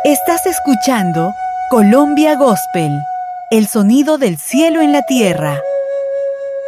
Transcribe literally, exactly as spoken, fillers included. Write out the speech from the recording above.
Estás escuchando Colombia Gospel, el sonido del cielo en la tierra.